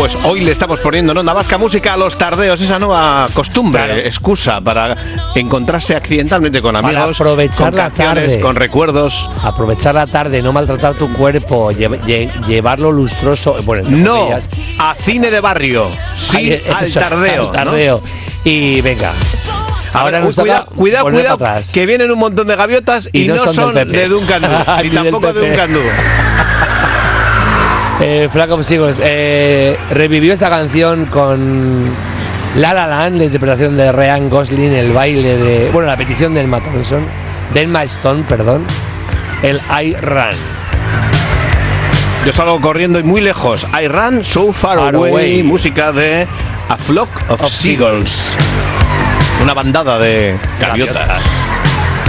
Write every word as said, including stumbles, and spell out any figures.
pues hoy le estamos poniendo en Onda Vasca música a los tardeos, esa nueva costumbre, claro, excusa para encontrarse accidentalmente con amigos, para aprovechar con la canciones, tarde, con recuerdos. Aprovechar la tarde, no maltratar tu cuerpo, lle- lle- llevarlo lustroso. Bueno, no, comillas, a cine de barrio, sí, Ay, al eso, tardeo. al tardeo. ¿No? Y venga. Ahora Ahora nos cuidado, cuidado, cuidado, que vienen un montón de gaviotas y, y no, no son, son de Duncan Du, ni tampoco de Duncan Du. eh, Flaco Sigos eh, revivió esta canción con La La Land, la interpretación de Ryan Gosling, el baile de, bueno, la petición del Emma Thompson, de Emma Stone, perdón, el I Run. Yo salgo corriendo y muy lejos. I Run So Far, far away, away, música de A Flock of, of Seagulls. Una bandada de gaviotas. gaviotas.